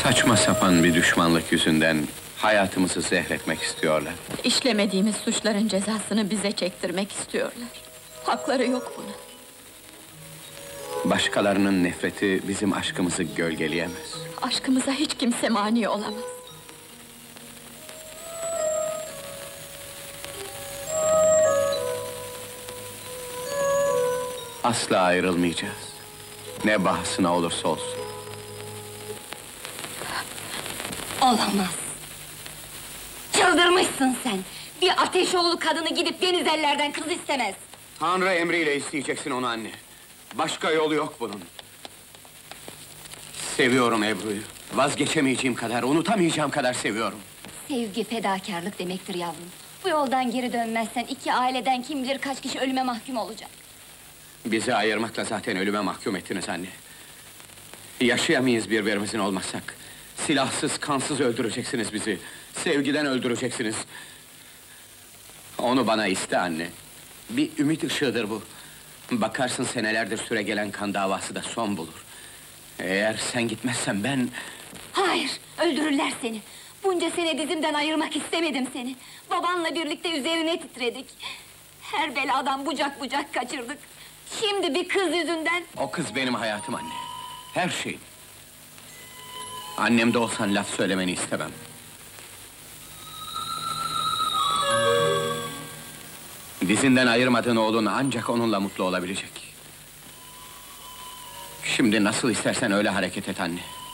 Saçma sapan bir düşmanlık yüzünden hayatımızı zehretmek istiyorlar. İşlemediğimiz suçların cezasını bize çektirmek istiyorlar. Hakları yok buna. Başkalarının nefreti bizim aşkımızı gölgeleyemez. Aşkımıza hiç kimse mani olamaz. Asla ayrılmayacağız. Ne bahasına olursa olsun. Olamaz! Çıldırmışsın sen! Bir Ateşoğlu kadını gidip deniz ellerden kız istemez! Tanrı emriyle isteyeceksin onu anne. Başka yolu yok bunun. Seviyorum Ebru'yu. Vazgeçemeyeceğim kadar, unutamayacağım kadar seviyorum. Sevgi fedakarlık demektir yavrum. Bu yoldan geri dönmezsen iki aileden kim bilir kaç kişi ölüme mahkum olacak. Bizi ayırmakla zaten ölüme mahkum ettiniz anne. Yaşayamayız birbirimizin olmazsak. Silahsız, kansız öldüreceksiniz bizi. Sevgiden öldüreceksiniz. Onu bana iste anne. Bir ümit ışığıdır bu. Bakarsın senelerdir süregelen kan davası da son bulur. Eğer sen gitmezsen ben... Hayır, öldürürler seni! Bunca sene dizimden ayırmak istemedim seni! Babanla birlikte üzerine titredik! Her beladan bucak bucak kaçırdık! Şimdi bir kız yüzünden... O kız benim hayatım anne. Her şeyim. Annem de olsan laf söylemeni istemem. Dizinden ayırmadığın oğlun ancak onunla mutlu olabilecek. Şimdi nasıl istersen öyle hareket et anne.